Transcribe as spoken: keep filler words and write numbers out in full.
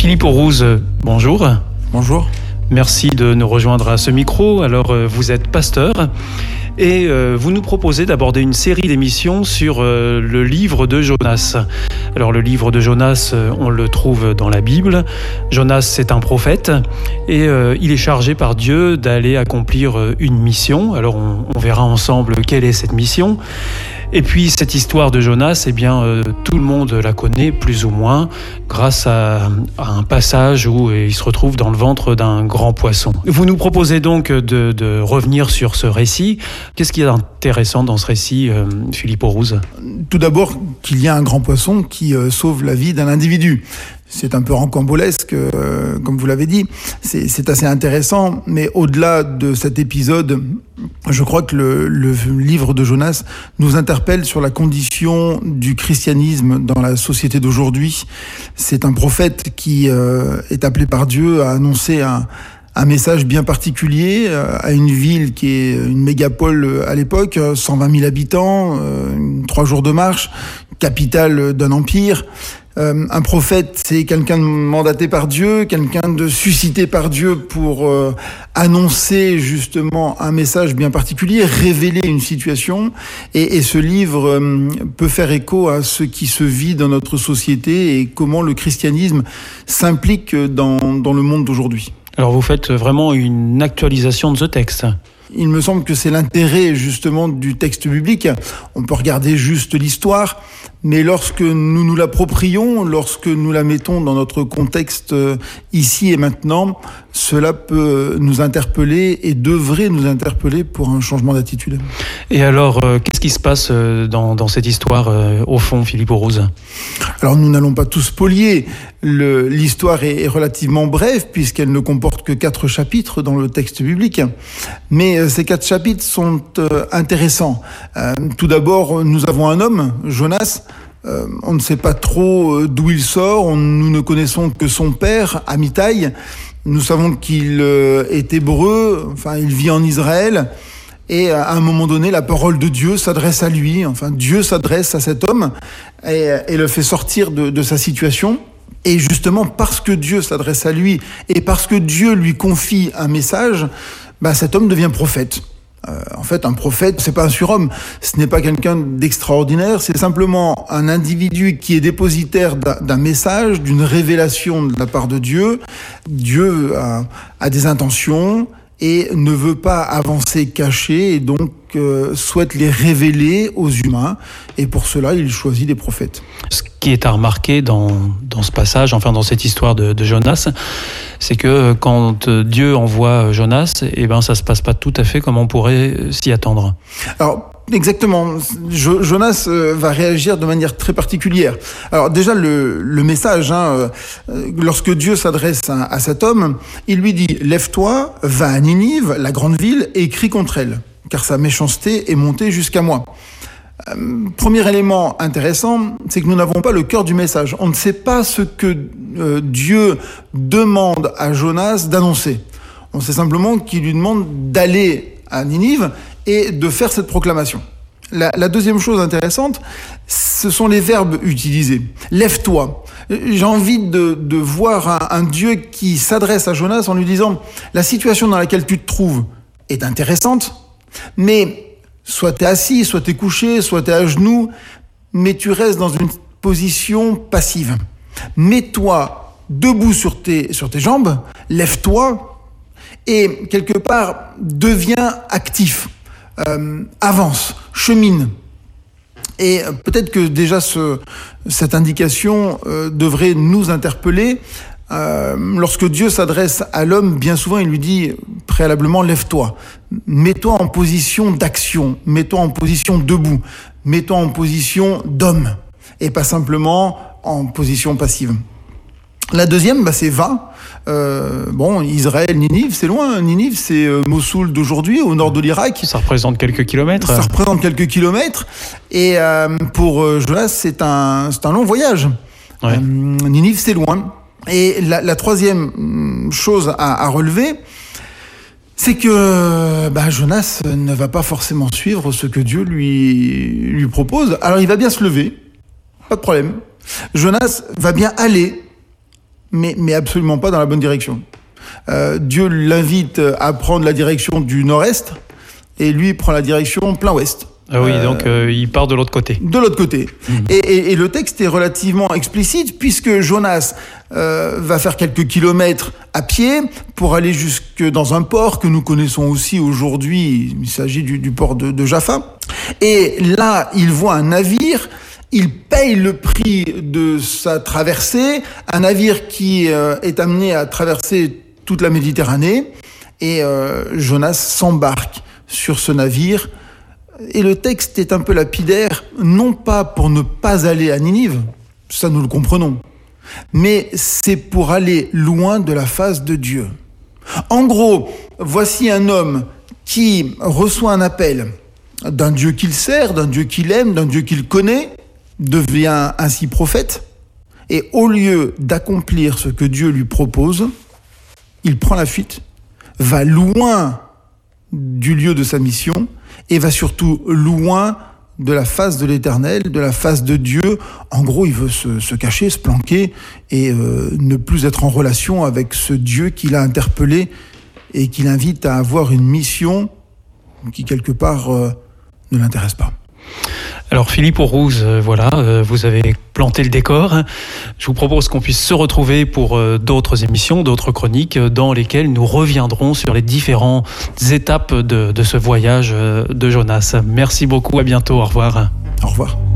Philippe Aurouze, bonjour. Bonjour. Merci de nous rejoindre à ce micro. Alors, vous êtes pasteur et vous nous proposez d'aborder une série d'émissions sur le livre de Jonas. Alors, le livre de Jonas, on le trouve dans la Bible. Jonas, c'est un prophète et il est chargé par Dieu d'aller accomplir une mission. Alors, on, on verra ensemble quelle est cette mission. Et puis cette histoire de Jonas, eh bien, euh, tout le monde la connaît plus ou moins grâce à, à un passage où il se retrouve dans le ventre d'un grand poisson. Vous nous proposez donc de, de revenir sur ce récit. Qu'est-ce qui est intéressant dans ce récit, euh, Philippe Aurouze ? Tout d'abord, qu'il y a un grand poisson qui euh, sauve la vie d'un individu. C'est un peu rocambolesque, euh, comme vous l'avez dit. C'est, c'est assez intéressant, mais au-delà de cet épisode, je crois que le, le livre de Jonas nous interpelle sur la condition du christianisme dans la société d'aujourd'hui. C'est un prophète qui euh, est appelé par Dieu à annoncer un, un message bien particulier euh, à une ville qui est une mégapole à l'époque, cent vingt mille habitants, euh, trois jours de marche, capitale d'un empire. Euh, un prophète, c'est quelqu'un de mandaté par Dieu, quelqu'un de suscité par Dieu pour euh, annoncer justement un message bien particulier, révéler une situation. Et, et ce livre euh, peut faire écho à ce qui se vit dans notre société et comment le christianisme s'implique dans, dans le monde d'aujourd'hui. Alors vous faites vraiment une actualisation de ce texte. Il me semble que c'est l'intérêt justement du texte biblique. On peut regarder juste l'histoire, mais lorsque nous nous l'approprions, lorsque nous la mettons dans notre contexte ici et maintenant, cela peut nous interpeller et devrait nous interpeller pour un changement d'attitude. Et alors, euh, qu'est-ce qui se passe dans, dans cette histoire, euh, au fond, Philippe Aurouze ? Alors, nous n'allons pas tout spolier. Le, l'histoire est, est relativement brève, puisqu'elle ne comporte que quatre chapitres dans le texte biblique. Mais euh, ces quatre chapitres sont euh, intéressants. Euh, tout d'abord, nous avons un homme, Jonas. Euh, on ne sait pas trop euh, d'où il sort. On, nous ne connaissons que son père, Amittai. Nous savons qu'il euh, est hébreu, enfin il vit en Israël, et à un moment donné, la parole de Dieu s'adresse à lui, enfin Dieu s'adresse à cet homme et, et le fait sortir de, de sa situation. Et justement, parce que Dieu s'adresse à lui et parce que Dieu lui confie un message, bah, cet homme devient prophète. Euh, en fait, un prophète, c'est pas un surhomme, ce n'est pas quelqu'un d'extraordinaire, c'est simplement un individu qui est dépositaire d'un, d'un message, d'une révélation de la part de Dieu. Dieu a, a des intentions et ne veut pas avancer caché et donc euh, souhaite les révéler aux humains. Et pour cela, il choisit des prophètes. Ce qui est à remarquer dans, dans ce passage, enfin dans cette histoire de, de Jonas, c'est que quand Dieu envoie Jonas, eh ben ça se passe pas tout à fait comme on pourrait s'y attendre. Alors, exactement. Jo- Jonas euh, va réagir de manière très particulière. Alors déjà, le, le message, hein, euh, lorsque Dieu s'adresse à, à cet homme, il lui dit « Lève-toi, va à Ninive, la grande ville, et crie contre elle, car sa méchanceté est montée jusqu'à moi. » Euh, premier élément intéressant, c'est que nous n'avons pas le cœur du message. On ne sait pas ce que euh, Dieu demande à Jonas d'annoncer. On sait simplement qu'il lui demande d'aller à Ninive et de faire cette proclamation. La, la deuxième chose intéressante, ce sont les verbes utilisés. Lève-toi. J'ai envie de, de voir un, un Dieu qui s'adresse à Jonas en lui disant « La situation dans laquelle tu te trouves est intéressante, mais soit t'es assis, soit t'es couché, soit t'es à genoux, mais tu restes dans une position passive. Mets-toi debout sur tes, sur tes jambes, lève-toi et quelque part deviens actif, euh, avance, chemine. » Et peut-être que déjà ce, cette indication euh, devrait nous interpeller. Euh, lorsque Dieu s'adresse à l'homme, bien souvent il lui dit préalablement « lève-toi ». Mets-toi en position d'action, mets-toi en position debout, mets-toi en position d'homme et pas simplement en position passive. La deuxième, bah, c'est va. Euh, bon, Israël, Ninive, c'est loin. Ninive, c'est euh, Mossoul d'aujourd'hui, au nord de l'Irak. Ça représente quelques kilomètres. Ça représente quelques kilomètres. Et euh, pour euh, Jonas, c'est un, c'est un long voyage. Ouais. Euh, Ninive, c'est loin. Et la, la troisième chose à, à relever, c'est que bah, Jonas ne va pas forcément suivre ce que Dieu lui, lui propose. Alors il va bien se lever, pas de problème. Jonas va bien aller, mais, mais absolument pas dans la bonne direction. Euh, Dieu l'invite à prendre la direction du nord-est, et lui prend la direction plein ouest. Ah oui, euh, donc euh, il part de l'autre côté. De l'autre côté. Mmh. Et, et, et le texte est relativement explicite, puisque Jonas euh, va faire quelques kilomètres à pied pour aller jusque dans un port que nous connaissons aussi aujourd'hui. Il s'agit du, du port de, de Jaffa. Et là, il voit un navire. Il paye le prix de sa traversée, un navire qui euh, est amené à traverser toute la Méditerranée. Et euh, Jonas s'embarque sur ce navire. Et le texte est un peu lapidaire, non pas pour ne pas aller à Ninive, ça nous le comprenons, mais c'est pour aller loin de la face de Dieu. En gros, voici un homme qui reçoit un appel d'un Dieu qu'il sert, d'un Dieu qu'il aime, d'un Dieu qu'il connaît, devient ainsi prophète, et au lieu d'accomplir ce que Dieu lui propose, il prend la fuite, va loin du lieu de sa mission, et va surtout loin de la face de l'Éternel, de la face de Dieu. En gros, il veut se, se cacher, se planquer, et euh, ne plus être en relation avec ce Dieu qui l'a interpellé et qui l'invite à avoir une mission qui, quelque part, euh, ne l'intéresse pas. Alors Philippe Aurouze, euh, voilà, euh, vous avez planté le décor. Je vous propose qu'on puisse se retrouver pour euh, d'autres émissions, d'autres chroniques euh, dans lesquelles nous reviendrons sur les différentes étapes de, de ce voyage euh, de Jonas. Merci beaucoup, à bientôt, au revoir. Au revoir.